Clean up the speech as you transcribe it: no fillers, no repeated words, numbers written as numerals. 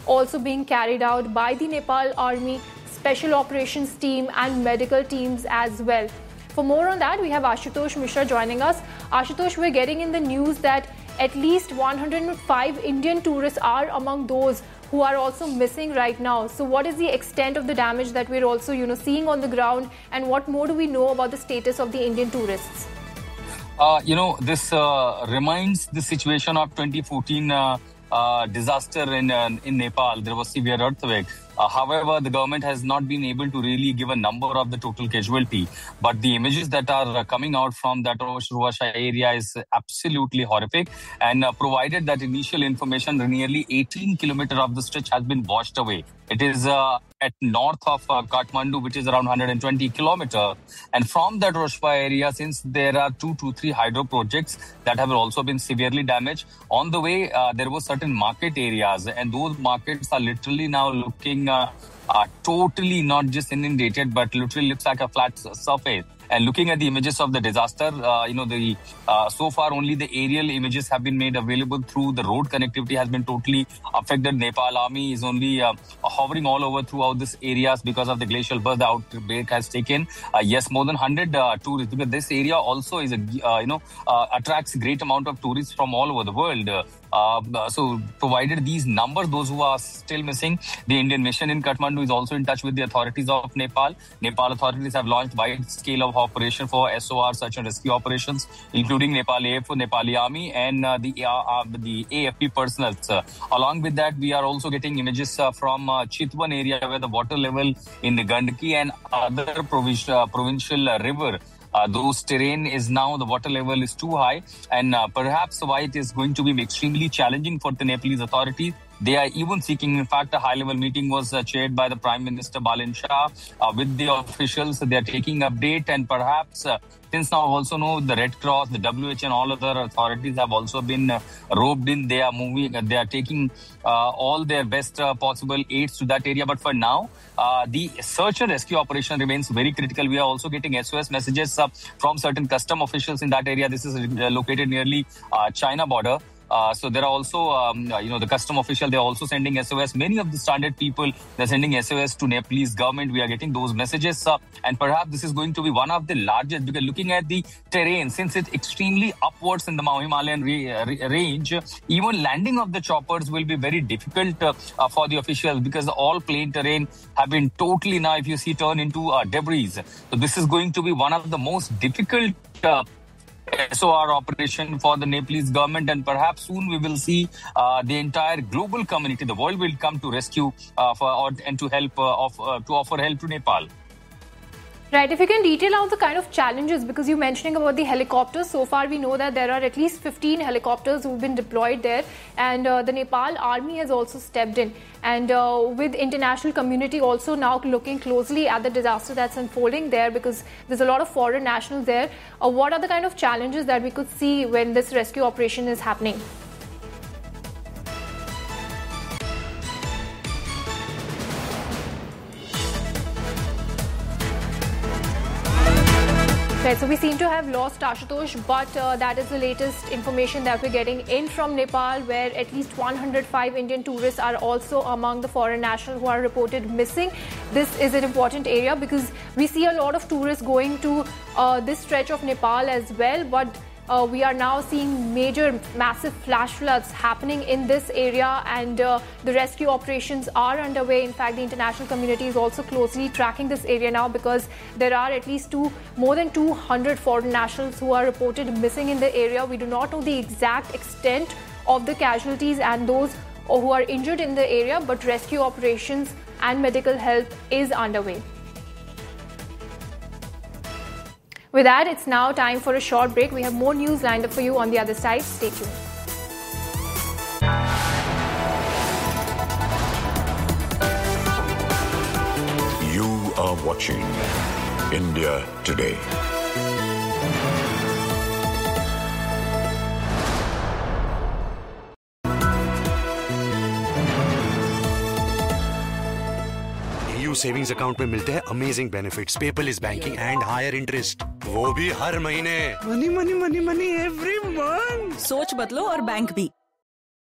also being carried out by the Nepal Army, Special Operations Team and medical teams as well. For more on that, we have Ashutosh Mishra joining us. Ashutosh, we're getting in the news that at least 105 Indian tourists are among those who are also missing right now. So what is the extent of the damage that we're also, seeing on the ground, and what more do we know about the status of the Indian tourists? This reminds the situation of 2014 disaster in Nepal. There was severe earthquake. However, the government has not been able to really give a number of the total casualty. But the images that are coming out from that Roshruasha area is absolutely horrific. And provided that initial information, nearly 18 kilometers of the stretch has been washed away. It is at north of Kathmandu, which is around 120 kilometers. And from that Roshruasha area, since there are 2 to 3 hydro projects that have also been severely damaged, on the way there were certain market areas, and those markets are literally now looking totally not just inundated, but literally looks like a flat surface. And looking at the images of the disaster, so far only the aerial images have been made available through the road connectivity has been totally affected. Nepal Army is only hovering all over throughout this areas because of the glacial burst the outbreak has taken. Yes, more than 100 tourists, because this area also is attracts a great amount of tourists from all over the world. So provided these numbers, those who are still missing, the Indian mission in Kathmandu is also in touch with the authorities of Nepal. Nepal authorities have launched wide scale of operation for SOR, search and rescue operations, including Nepal AF, Nepali Army and the AFP personnel. Along with that, we are also getting images from Chitwan area where the water level in the Gandaki and other provincial river, those terrain is now the water level is too high, and perhaps why it is going to be extremely challenging for the Nepalese authorities. They are even seeking, in fact, a high-level meeting was chaired by the Prime Minister Balin Shah with the officials. They are taking update, and perhaps since now also know the Red Cross, the WHO and all other authorities have also been roped in. They are moving, they are taking all their best possible aids to that area. But for now, the search and rescue operation remains very critical. We are also getting SOS messages from certain custom officials in that area. This is located nearly China border. So there are also, the custom official, they're also sending SOS. Many of the stranded people, they're sending SOS to Nepalese government. We are getting those messages. And perhaps this is going to be one of the largest, because looking at the terrain, since it's extremely upwards in the Himalayan range, even landing of the choppers will be very difficult for the officials, because all plain terrain have been totally now, if you see, turned into debris. So this is going to be one of the most difficult SOR operation for the Nepalese government, and perhaps soon we will see the entire global community, the world will come to rescue and to help to offer help to Nepal. Right, if you can detail out the kind of challenges, because you're mentioning about the helicopters. So far we know that there are at least 15 helicopters who've been deployed there, and the Nepal Army has also stepped in. And with international community also now looking closely at the disaster that's unfolding there, because there's a lot of foreign nationals there. What are the kind of challenges that we could see when this rescue operation is happening? Right, so we seem to have lost Ashutosh, but that is the latest information that we're getting in from Nepal, where at least 105 Indian tourists are also among the foreign nationals who are reported missing. This is an important area because we see a lot of tourists going to this stretch of Nepal as well, but we are now seeing massive flash floods happening in this area, and the rescue operations are underway. In fact, the international community is also closely tracking this area now, because there are at least more than 200 foreign nationals who are reported missing in the area. We do not know the exact extent of the casualties and those who are injured in the area, but rescue operations and medical help is underway. With that, it's now time for a short break. We have more news lined up for you on the other side. Stay tuned. You are watching India Today. Savings account में मिलते हैं amazing benefits, paperless banking and higher interest, वो भी हर महीने। Money money money money every month. सोच बदलो और bank भी।